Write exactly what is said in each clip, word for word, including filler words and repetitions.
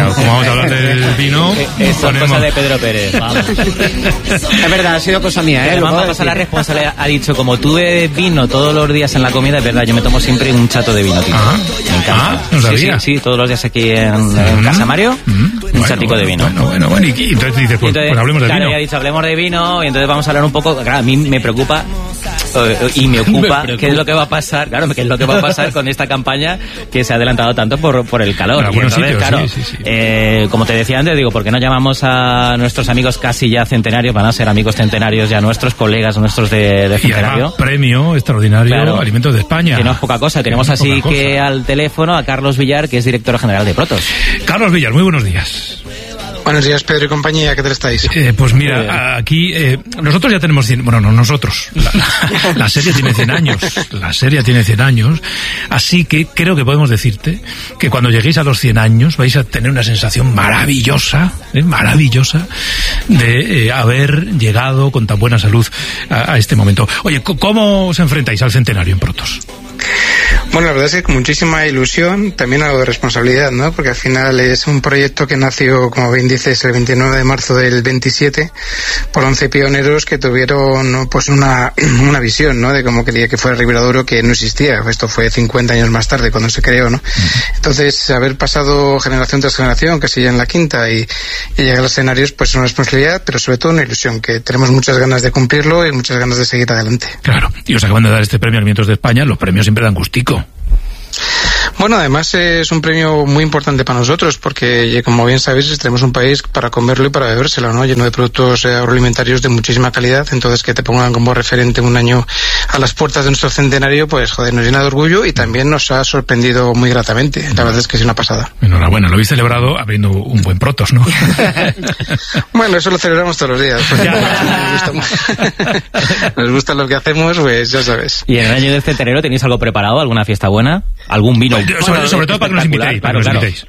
como vamos a hablar del vino... Es ponemos... cosa de Pedro Pérez, vamos. Es verdad, ha sido cosa mía, ¿eh? Pero vamos a pasar, la responsabilidad. Ha dicho, como tú bebes vino todos los días en la comida, es verdad, yo me tomo siempre un chato de vino, tío. Ajá. Me encanta. Ah, no sabía. Sí, sí, sí, todos los días aquí en, en Casa Mario, mm. un bueno, chatico de vino. Bueno, bueno, bueno, y, y entonces dices, pues, entonces, pues hablemos de claro, vino. Ya he dicho, hablemos de vino, y entonces vamos a hablar un poco, claro, a mí me preocupa... y me ocupa me qué es lo que va a pasar, claro, qué es lo que va a pasar con esta campaña que se ha adelantado tanto por, por el calor. Y entonces, sitios, claro, sí, sí, sí. Eh, como te decía antes, digo, ¿por qué no llamamos a nuestros amigos casi ya centenarios? Van a ser amigos centenarios ya nuestros, colegas nuestros de, de centenario. Y premio extraordinario, claro, Alimentos de España. Que no es poca cosa. Tenemos así que al teléfono a Carlos Villar, que es director general de Protos. Carlos Villar, muy buenos días. Buenos días, Pedro y compañía, ¿qué tal estáis? Eh, pues mira, aquí eh, nosotros ya tenemos cien, bueno, no nosotros, la, la, la serie tiene cien años, la serie tiene cien años, así que creo que podemos decirte que cuando lleguéis a los cien años vais a tener una sensación maravillosa, eh, maravillosa, de eh, haber llegado con tan buena salud a, a este momento. Oye, ¿cómo os enfrentáis al centenario en Protos? Bueno, la verdad es que con muchísima ilusión, también algo de responsabilidad, ¿no? Porque al final es un proyecto que nació, como bien dices, el veintinueve de marzo del veintisiete, por once pioneros que tuvieron, pues, una, una visión, ¿no? De cómo quería que fuera Ribera Douro, que no existía. Esto fue cincuenta años más tarde, cuando se creó, ¿no? Entonces, haber pasado generación tras generación, casi ya en la quinta, y, y llegar a los escenarios, pues es una responsabilidad, pero sobre todo una ilusión, que tenemos muchas ganas de cumplirlo y muchas ganas de seguir adelante. Claro. Y os acaban de dar este premio Alimentos de España. Los premios siempre dan gustico. Bueno, además es un premio muy importante para nosotros porque, como bien sabéis, tenemos un país para comerlo y para bebérselo, ¿no? Lleno de productos agroalimentarios de muchísima calidad. Entonces, que te pongan como referente un año a las puertas de nuestro centenario, pues, joder, nos llena de orgullo y también nos ha sorprendido muy gratamente. La verdad es que es una pasada. Enhorabuena, lo habéis celebrado abriendo un buen Protos, ¿no? Bueno, eso lo celebramos todos los días. Nos gusta, nos gusta lo que hacemos, pues ya sabes. ¿Y en el año del centenario tenéis algo preparado? ¿Alguna fiesta buena? ¿Algún vino? Sobre, bueno, sobre todo para que nos invitéis, para que nos invitéis.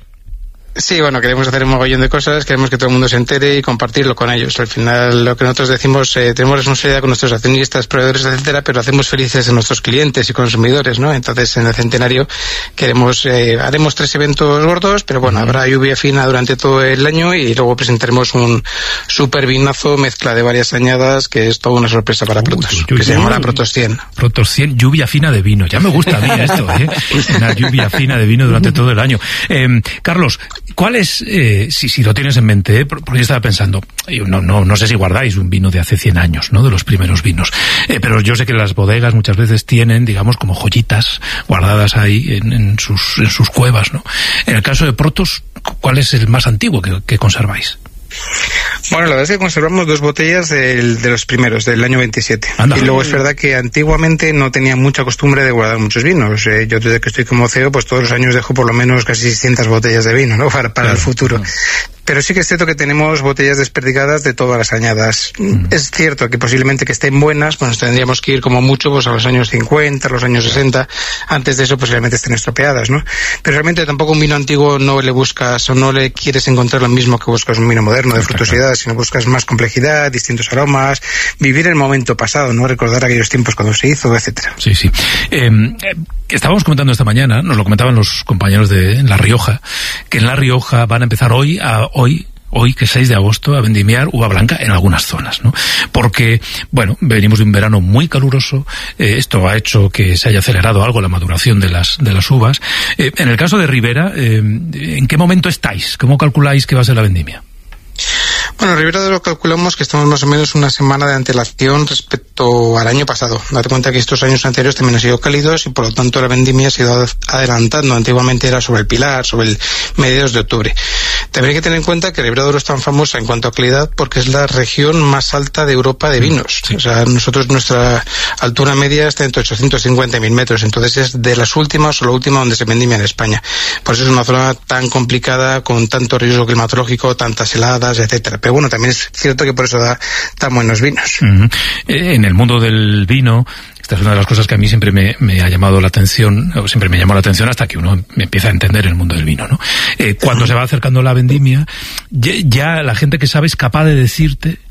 Sí, bueno, queremos hacer un mogollón de cosas, queremos que todo el mundo se entere y compartirlo con ellos. Al final, lo que nosotros decimos, eh, tenemos responsabilidad con nuestros accionistas, proveedores, etcétera, pero hacemos felices a nuestros clientes y consumidores, ¿no? Entonces, en el centenario queremos, eh, haremos tres eventos gordos, pero bueno, habrá lluvia fina durante todo el año y luego presentaremos un super vinazo, mezcla de varias añadas, que es toda una sorpresa para Protos, uy, uy, uy, que se llamará Protos cien. Protos cien, lluvia fina de vino. Ya me gusta a mí esto, ¿eh? Una lluvia fina de vino durante todo el año. Eh, Carlos, ¿cuál es, eh, si, si lo tienes en mente, eh, porque yo estaba pensando, yo no, no, no sé si guardáis un vino de hace cien años, ¿no? De los primeros vinos, eh, pero yo sé que las bodegas muchas veces tienen, digamos, como joyitas guardadas ahí en, en sus, en sus cuevas, ¿no? En el caso de Protos, ¿cuál es el más antiguo que, que conserváis? Bueno, la verdad es que conservamos dos botellas del, de los primeros, del año veintisiete. Anda. Y luego es verdad que antiguamente no tenía mucha costumbre de guardar muchos vinos. Eh, yo desde que estoy como C E O, pues todos los años dejo por lo menos casi seiscientas botellas de vino, ¿no? Para, para claro, el futuro. Claro. Pero sí que es cierto que tenemos botellas desperdigadas de todas las añadas. Mm. Es cierto que posiblemente que estén buenas, pues tendríamos que ir como mucho pues a los años cincuenta, a los años sesenta. Antes de eso posiblemente estén estropeadas, ¿no? Pero realmente tampoco un vino antiguo no le buscas o no le quieres encontrar lo mismo que buscas un vino moderno de frutosidad, sino buscas más complejidad, distintos aromas, vivir el momento pasado, ¿no? Recordar aquellos tiempos cuando se hizo, etcétera. Sí, sí. Eh, estábamos comentando esta mañana, nos lo comentaban los compañeros de La Rioja, que en La Rioja van a empezar hoy a hoy, hoy que es seis de agosto, a vendimiar uva blanca en algunas zonas, ¿no? Porque, bueno, venimos de un verano muy caluroso, eh, esto ha hecho que se haya acelerado algo la maduración de las de las uvas. Eh, en el caso de Ribera, eh, ¿en qué momento estáis? ¿Cómo calculáis que va a ser la vendimia? Bueno, en Ribera Douro calculamos que estamos más o menos una semana de antelación respecto al año pasado. Date cuenta que estos años anteriores también han sido cálidos y por lo tanto la vendimia se ha ido adelantando. Antiguamente era sobre el Pilar, sobre el mediados de octubre. También hay que tener en cuenta que Ribera Douro es tan famosa en cuanto a calidad porque es la región más alta de Europa de vinos. Sí. O sea, nosotros nuestra altura media está entre ochocientos cincuenta y mil metros, entonces es de las últimas o la última donde se vendimia en España. Por eso es una zona tan complicada, con tanto riesgo climatológico, tantas heladas, etcétera. Pero bueno, también es cierto que por eso da tan buenos vinos. Uh-huh. En el mundo del vino, esta es una de las cosas que a mí siempre me, me ha llamado la atención, o siempre me llamó la atención hasta que uno empieza a entender el mundo del vino, ¿no? Eh, cuando uh-huh. se va acercando la vendimia, ya, ya la gente que sabe es capaz de decirte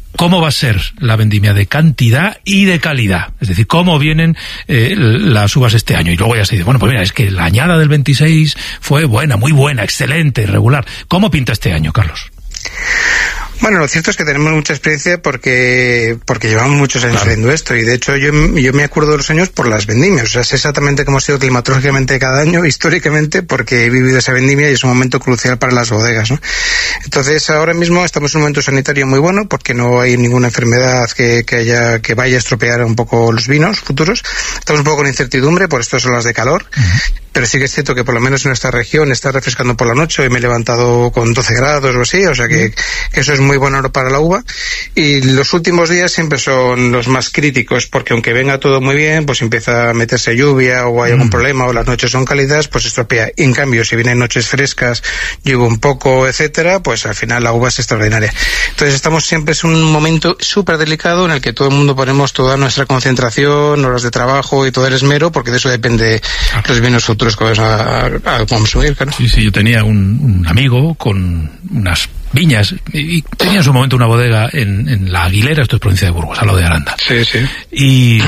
¿cómo va a ser la vendimia de cantidad y de calidad? Es decir, ¿cómo vienen eh, las uvas este año? Y luego ya se dice, bueno, pues mira, es que la añada del veintiséis fue buena, muy buena, excelente, regular. ¿Cómo pinta este año, Carlos? Bueno, lo cierto es que tenemos mucha experiencia porque porque llevamos muchos años claro. haciendo esto, y de hecho yo, yo me acuerdo de los años por las vendimias, o sea, sé exactamente cómo ha sido climatológicamente cada año, históricamente, porque he vivido esa vendimia y es un momento crucial para las bodegas, ¿no? Entonces, ahora mismo estamos en un momento sanitario muy bueno porque no hay ninguna enfermedad que, que haya que vaya a estropear un poco los vinos futuros. Estamos un poco con incertidumbre por estas olas de calor. Uh-huh. Pero sí que es cierto que por lo menos en nuestra región está refrescando por la noche. Hoy me he levantado con doce grados o así, o sea que, que eso es muy bueno para la uva. Y los últimos días siempre son los más críticos, porque aunque venga todo muy bien, pues empieza a meterse lluvia o hay algún mm. problema, o las noches son cálidas, pues estropea. Y en cambio, si vienen noches frescas, llueve un poco, etcétera, pues al final la uva es extraordinaria. Entonces estamos siempre, es un momento súper delicado en el que todo el mundo ponemos toda nuestra concentración, horas de trabajo y todo el esmero, porque de eso depende ah. los vinos futuros que vamos a, a consumir, claro. Sí, sí, yo tenía un, un amigo con unas viñas y tenía en su momento una bodega en, en La Aguilera, esto es provincia de Burgos, al lado de Aranda. Sí, sí. Y,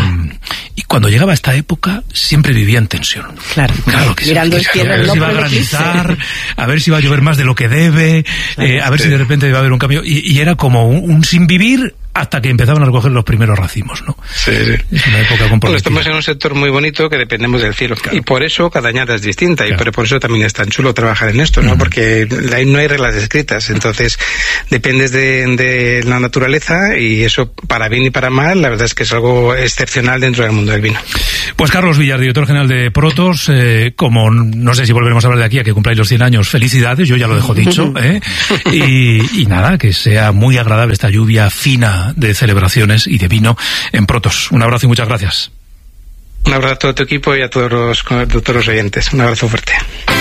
y cuando llegaba esta época siempre vivía en tensión. Claro. Claro que mirando sí, el cielo, a ver si va a granizar, a ver si va a llover más de lo que debe, eh, a ver sí. si de repente va a haber un cambio. Y, y era como un, un sin vivir hasta que empezaban a recoger los primeros racimos, ¿no? Sí, sí. Es una época comprometida. Bueno, estamos en un sector muy bonito que dependemos del cielo. Claro. Y por eso cada añada es distinta. Claro. Y por, por eso también es tan chulo trabajar en esto, ¿no? Uh-huh. Porque ahí no hay reglas escritas. Entonces, dependes de, de la naturaleza, y eso, para bien y para mal, la verdad es que es algo excepcional dentro del mundo del vino. Pues Carlos Villar, director general de Protos, eh, como no sé si volveremos a hablar de aquí a que cumpláis los cien años, felicidades, yo ya lo dejo dicho, ¿eh? y, y nada, que sea muy agradable esta lluvia fina de celebraciones y de vino en Protos. Un abrazo y muchas gracias. Un abrazo a todo tu equipo y a todos los, a todos los oyentes. Un abrazo fuerte.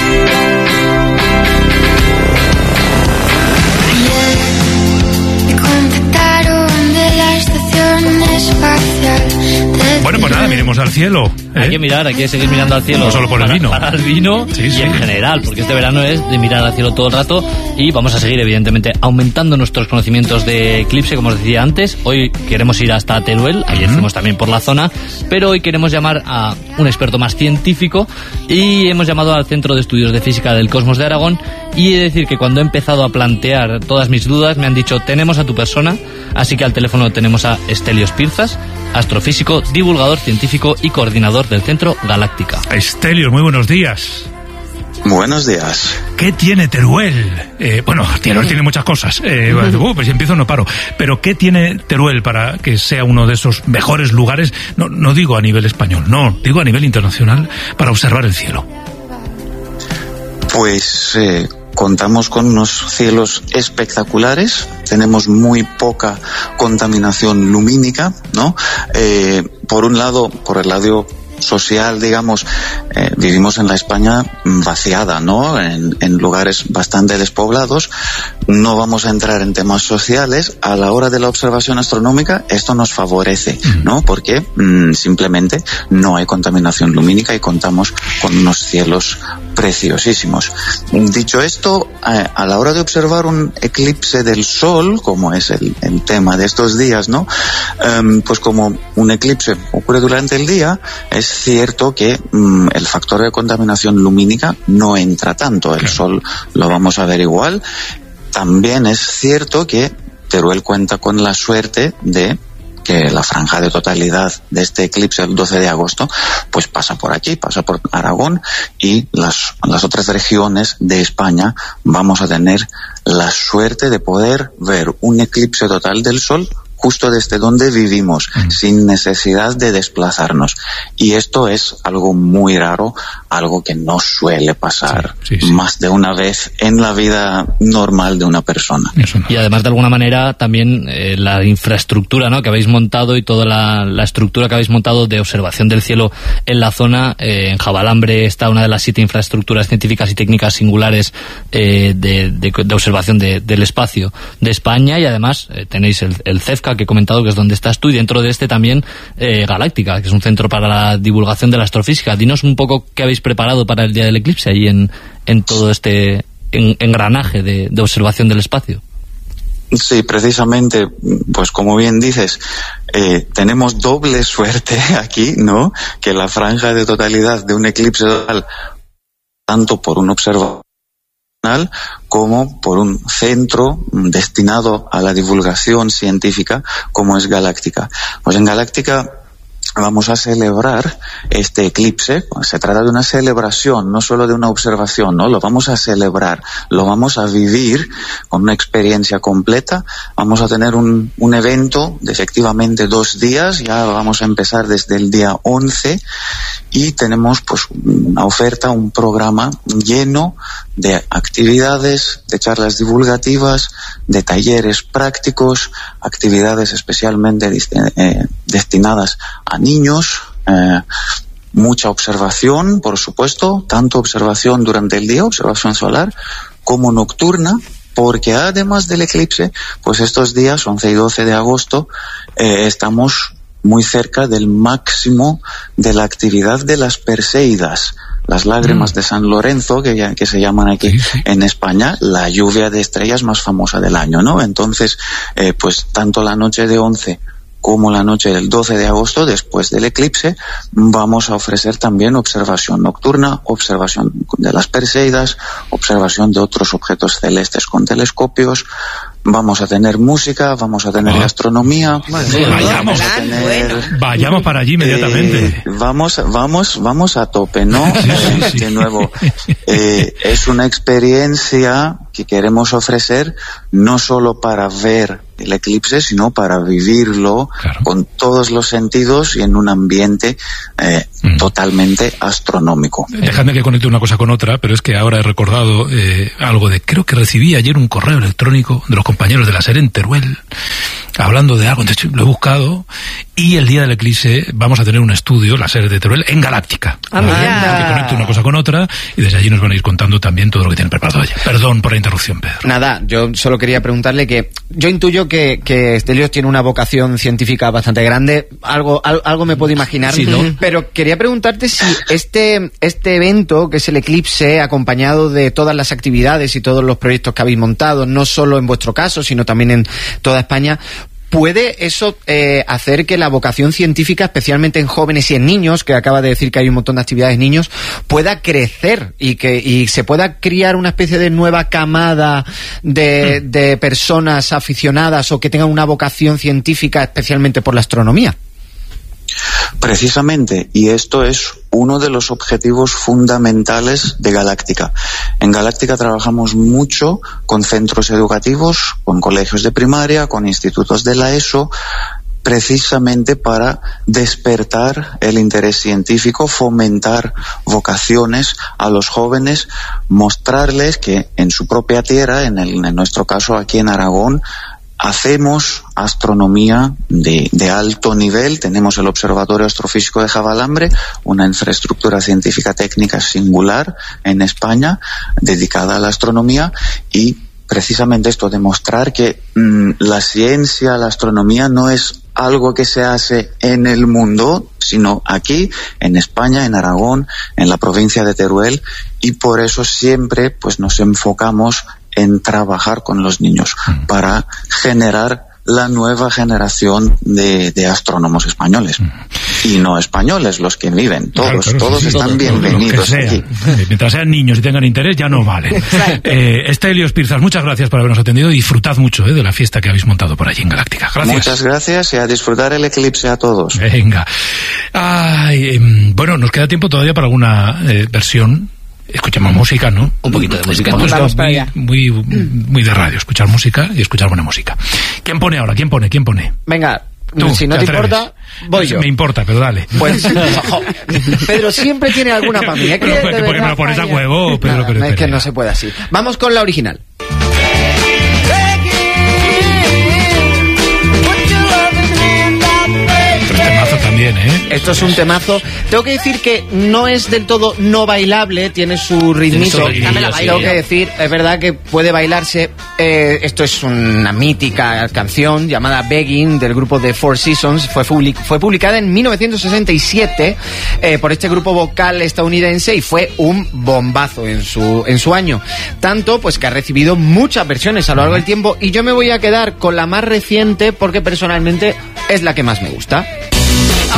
Bueno, pues nada, miremos al cielo. ¿eh? Hay que mirar, hay que seguir mirando al cielo. No solo por para, el vino. Para el vino sí, y sí. en general, porque este verano es de mirar al cielo todo el rato, y vamos a seguir, evidentemente, aumentando nuestros conocimientos de eclipse, como os decía antes. Hoy queremos ir hasta Teruel, ayer uh-huh. fuimos también por la zona, pero hoy queremos llamar a un experto más científico y hemos llamado al Centro de Estudios de Física del Cosmos de Aragón, y he de decir que cuando he empezado a plantear todas mis dudas me han dicho, tenemos a tu persona, así que al teléfono tenemos a Estelios Pirzas, astrofísico, divulgador científico y coordinador del Centro Galáctica. Estelios, muy buenos días. Buenos días. ¿Qué tiene Teruel? Eh, bueno, Teruel tiene muchas cosas. Eh, uh, pues si empiezo no paro. Pero ¿qué tiene Teruel para que sea uno de esos mejores lugares? No, no digo a nivel español, no, digo a nivel internacional, para observar el cielo. Pues eh, contamos con unos cielos espectaculares. Tenemos muy poca contaminación lumínica, ¿no? Eh, por un lado, por el lado social, digamos, eh, vivimos en la España vaciada, ¿no? En, en lugares bastante despoblados. No vamos a entrar en temas sociales. A la hora de la observación astronómica, esto nos favorece, ¿no? Porque mmm, simplemente no hay contaminación lumínica y contamos con unos cielos preciosísimos. Dicho esto, eh, a la hora de observar un eclipse del Sol, como es el, el tema de estos días, ¿no? Um, pues como un eclipse ocurre durante el día, es cierto que um, el factor de contaminación lumínica no entra tanto. El Sol lo vamos a ver igual. También es cierto que Teruel cuenta con la suerte de que la franja de totalidad de este eclipse el doce de agosto pues pasa por aquí, pasa por Aragón, y las, las otras regiones de España vamos a tener la suerte de poder ver un eclipse total del Sol justo desde donde vivimos, mm. sin necesidad de desplazarnos. Y esto es algo muy raro, algo que no suele pasar sí, sí, sí. más de una vez en la vida normal de una persona. No. Y además, de alguna manera, también eh, la infraestructura, ¿no?, que habéis montado, y toda la, la estructura que habéis montado de observación del cielo en la zona. Eh, en Javalambre está una de las siete infraestructuras científicas y técnicas singulares eh, de, de, de observación de, del espacio de España, y además eh, tenéis el, el CEFCA, que he comentado, que es donde estás tú, y dentro de este también eh, Galáctica, que es un centro para la divulgación de la astrofísica. Dinos un poco qué habéis preparado para el día del eclipse ahí en, en todo este en, engranaje de, de observación del espacio. Sí, precisamente, pues como bien dices, eh, tenemos doble suerte aquí, ¿no? Que la franja de totalidad de un eclipse total, tanto por un observador como por un centro destinado a la divulgación científica como es Galáctica. Pues en Galáctica vamos a celebrar este eclipse. Se trata de una celebración, no solo de una observación, ¿no? Lo vamos a celebrar, lo vamos a vivir con una experiencia completa. Vamos a tener un, un evento de efectivamente dos días, ya vamos a empezar desde el día once y tenemos pues una oferta, un programa lleno de actividades, de charlas divulgativas, de talleres prácticos, actividades especialmente eh, destinadas a niños, eh, mucha observación, por supuesto, tanto observación durante el día, observación solar, como nocturna, porque además del eclipse, pues estos días, once y doce de agosto, eh, estamos muy cerca del máximo de la actividad de las Perseidas, las lágrimas mm. de San Lorenzo, que, que se llaman aquí sí, sí. en España, la lluvia de estrellas más famosa del año, ¿no? Entonces, eh, pues tanto la noche de once como la noche del doce de agosto, después del eclipse, vamos a ofrecer también observación nocturna, observación de las Perseidas, observación de otros objetos celestes con telescopios. Vamos a tener música, vamos a tener oh. gastronomía. Vayamos, vamos a tener, vayamos para allí inmediatamente. Eh, vamos, vamos, vamos a tope, ¿no? Sí, sí, sí. De nuevo, eh, es una experiencia que queremos ofrecer no solo para ver el eclipse, sino para vivirlo claro. con todos los sentidos y en un ambiente eh, mm. totalmente astronómico. Dejadme que conecte una cosa con otra, pero es que ahora he recordado eh, algo de, creo que recibí ayer un correo electrónico de los compañeros de la SER en Teruel, hablando de algo, entonces lo he buscado, y el día del eclipse vamos a tener un estudio, la SER de Teruel, en Galáctica. Ah, mira. Que conecte una cosa con otra, y desde allí nos van a ir contando también todo lo que tienen preparado allí. Perdón por la interrupción, Pedro. Nada, yo solo quería preguntarle que, yo intuyo que, que Stelios tiene una vocación científica bastante grande, algo, al, algo me puedo imaginar, sí, ¿no? Pero quería preguntarte si este, este evento, que es el eclipse, acompañado de todas las actividades y todos los proyectos que habéis montado, no solo en vuestro caso, sino también en toda España, ¿puede eso eh, hacer que la vocación científica, especialmente en jóvenes y en niños, que acaba de decir que hay un montón de actividades niños, pueda crecer y que y se pueda criar una especie de nueva camada de, mm. de personas aficionadas o que tengan una vocación científica especialmente por la astronomía? Precisamente, y esto es uno de los objetivos fundamentales de Galáctica. En Galáctica trabajamos mucho con centros educativos, con colegios de primaria, con institutos de la ESO, precisamente para despertar el interés científico, fomentar vocaciones a los jóvenes, mostrarles que en su propia tierra, en, el, en nuestro caso aquí en Aragón, hacemos astronomía de, de alto nivel. Tenemos el Observatorio Astrofísico de Javalambre, una infraestructura científica técnica singular en España dedicada a la astronomía, y precisamente esto, demostrar que mmm, la ciencia, la astronomía no es algo que se hace en el mundo, sino aquí, en España, en Aragón, en la provincia de Teruel, y por eso siempre pues nos enfocamos en trabajar con los niños mm. para generar la nueva generación de, de astrónomos españoles mm. y no españoles, los que viven, todos, claro, claro, todos sí, están sí, bienvenidos sea. aquí. Mientras sean niños y tengan interés, ya no vale. eh, Stelios Pirzas, muchas gracias por habernos atendido y disfrutad mucho eh, de la fiesta que habéis montado por allí en Galáctica. Gracias. Muchas gracias y a disfrutar el eclipse a todos. Venga. Ay, eh, bueno, nos queda tiempo todavía para alguna eh, versión. Escuchamos música, ¿no? Un poquito de música. Vamos muy, muy, muy de radio, escuchar música y escuchar buena música. ¿Quién pone ahora? ¿Quién pone? ¿Quién pone? Venga, tú, si no te, te importa, voy yo. Me importa, pero dale. Pues, Pedro siempre tiene alguna para mí. Es que pero, ¿por qué me lo pones a huevo, Pedro? Nada, Pedro, no, es que no se puede así. Vamos con la original. Tres temazos también. bien, ¿eh? Esto es un temazo. Tengo que decir que no es del todo no bailable, tiene su ritmito. Tengo que decir, es verdad que puede bailarse. Eh, esto es una mítica canción llamada Begging del grupo The Four Seasons. Fue, public fue publicada en mil novecientos sesenta y siete eh, por este grupo vocal estadounidense y fue un bombazo en su, en su año. Tanto pues que ha recibido muchas versiones a lo largo del tiempo y yo me voy a quedar con la más reciente porque personalmente es la que más me gusta.